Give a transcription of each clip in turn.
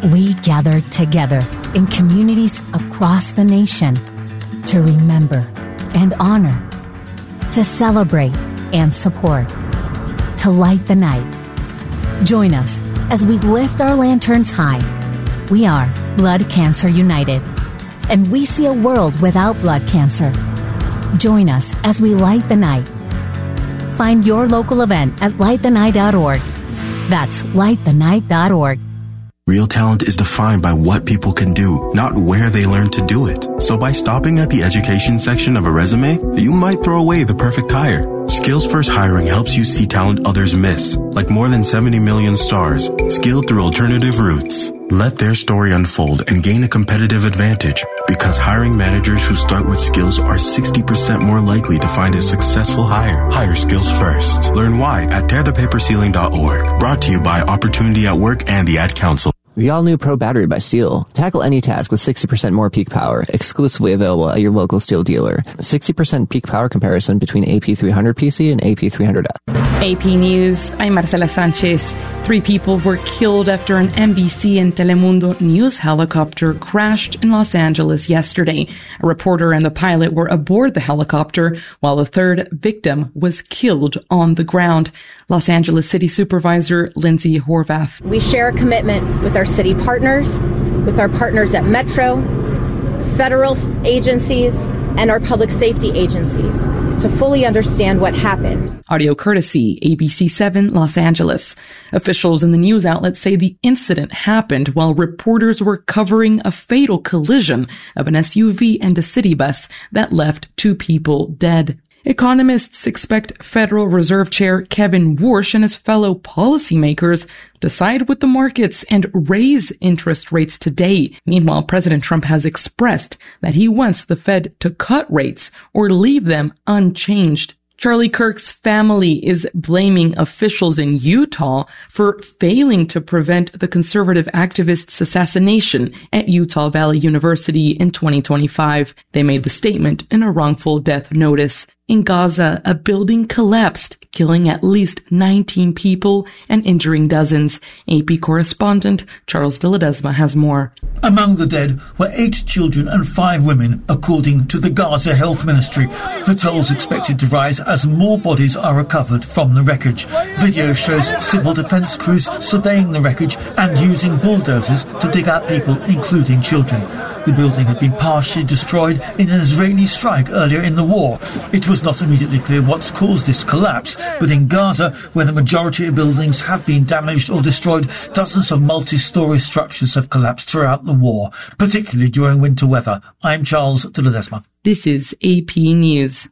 We gather together in communities across the nation to remember and honor, to celebrate and support, to light the night. Join us as we lift our lanterns high. We are Blood Cancer United, and we see a world without blood cancer. Join us as we light the night. Find your local event at lightthenight.org. That's lightthenight.org. Real talent is defined by what people can do, not where they learn to do it. So by stopping at the education section of a resume, you might throw away the perfect hire. Skills First Hiring helps you see talent others miss, like more than 70 million stars, skilled through alternative routes. Let their story unfold and gain a competitive advantage, because hiring managers who start with skills are 60% more likely to find a successful hire. Hire skills first. Learn why at tearthepaperceiling.org. Brought to you by Opportunity at Work and the Ad Council. The all-new Pro Battery by STIHL. Tackle any task with 60% more peak power. Exclusively available at your local STIHL dealer. 60% peak power comparison between AP300 PC and AP300F. AP News, I'm Marcela Sanchez. 3 people were killed after an NBC and Telemundo news helicopter crashed in Los Angeles yesterday. A reporter and the pilot were aboard the helicopter, while a third victim was killed on the ground. Los Angeles City Supervisor Lindsay Horvath. We share a commitment with our city partners, with our partners at Metro, federal agencies, and our public safety agencies to fully understand what happened. Audio courtesy, ABC7 Los Angeles. Officials in the news outlet say the incident happened while reporters were covering a fatal collision of an SUV and a city bus that left 2 people dead. Economists expect Federal Reserve Chair Kevin Warsh and his fellow policymakers to side with the markets and raise interest rates today. Meanwhile, President Trump has expressed that he wants the Fed to cut rates or leave them unchanged. Charlie Kirk's family is blaming officials in Utah for failing to prevent the conservative activist's assassination at Utah Valley University in 2025. They made the statement in a wrongful death notice. In Gaza, a building collapsed, killing at least 19 people and injuring dozens. AP correspondent Charles de Ledesma has more. Among the dead were 8 children and 5 women, according to the Gaza Health Ministry. The tolls expected to rise as more bodies are recovered from the wreckage. Video shows civil defence crews surveying the wreckage and using bulldozers to dig out people, including children. The building had been partially destroyed in an Israeli strike earlier in the war. It was not immediately clear what's caused this collapse, but in Gaza, where the majority of buildings have been damaged or destroyed, dozens of multi-storey structures have collapsed throughout the war, particularly during winter weather. I'm Charles de Ledesma. This is AP News.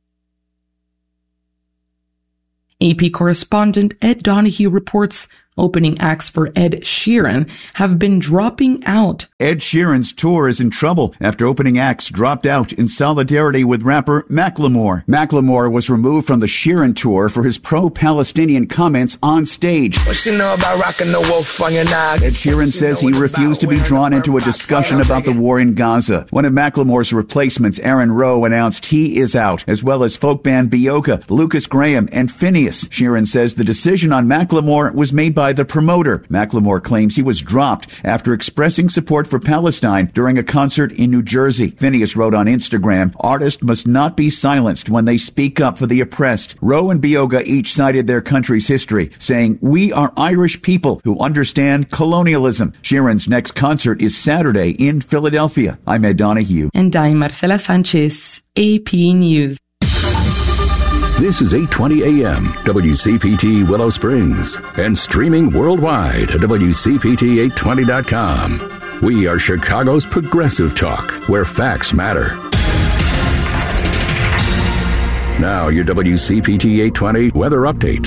AP correspondent Ed Donahue reports opening acts for Ed Sheeran have been dropping out. Ed Sheeran's tour is in trouble after opening acts dropped out in solidarity with rapper Macklemore. Macklemore was removed from the Sheeran tour for his pro-Palestinian comments on stage. What you know about rocking the wolf on your nog? Ed Sheeran says he refused to be drawn into a discussion about the war in Gaza. One of Macklemore's replacements, Aaron Rowe, announced he is out, as well as folk band Bioka, Lucas Graham, and Phineas. Sheeran says the decision on Macklemore was made by the promoter. Macklemore claims he was dropped after expressing support for Palestine during a concert in New Jersey. Phineas wrote on Instagram, "Artists must not be silenced when they speak up for the oppressed." Rowe and Bioga each cited their country's history, saying, "We are Irish people who understand colonialism." Sheeran's next concert is Saturday in Philadelphia. I'm Ed Donahue. And I'm Marcela Sanchez, AP News. This is 820 AM, WCPT Willow Springs, and streaming worldwide at WCPT820.com. We are Chicago's progressive talk, where facts matter. Now, your WCPT 820 weather update.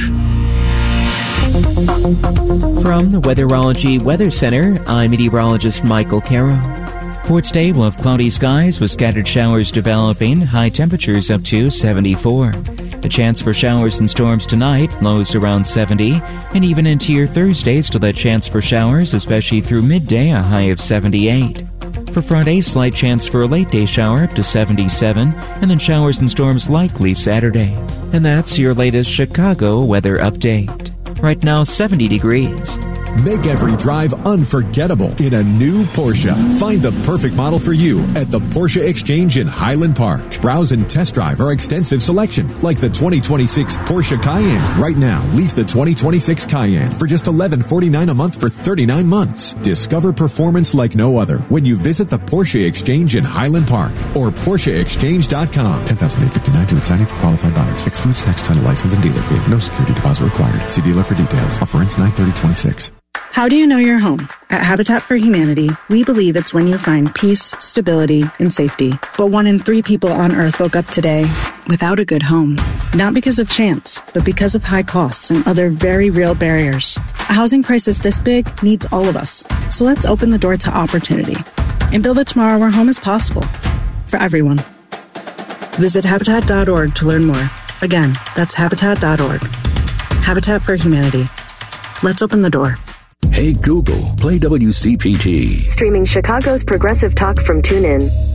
From the Weatherology Weather Center, I'm meteorologist Michael Carroll. For today, we'll have cloudy skies with scattered showers developing, high temperatures up to 74. A chance for showers and storms tonight, lows around 70, and even into your Thursday, still that chance for showers, especially through midday, a high of 78. For Friday, slight chance for a late day shower up to 77, and then showers and storms likely Saturday. And that's your latest Chicago weather update. Right now, 70 degrees. Make every drive unforgettable in a new Porsche. Find the perfect model for you at the Porsche Exchange in Highland Park. Browse and test drive our extensive selection, like the 2026 Porsche Cayenne. Right now, lease the 2026 Cayenne for just $1149 a month for 39 months. Discover performance like no other when you visit the Porsche Exchange in Highland Park or PorscheExchange.com. $10,859 to signing for qualified buyers. Excludes tax, title, license, and dealer fee. No security deposit required. See dealer for details. Offer ends 9/30/26. How do you know you're home? At Habitat for Humanity, we believe it's when you find peace, stability, and safety. But 1 in 3 people on Earth woke up today without a good home. Not because of chance, but because of high costs and other very real barriers. A housing crisis this big needs all of us. So let's open the door to opportunity and build a tomorrow where home is possible for everyone. Visit Habitat.org to learn more. Again, that's Habitat.org. Habitat for Humanity. Let's open the door. Hey Google, play WCPT. Streaming Chicago's progressive talk from TuneIn.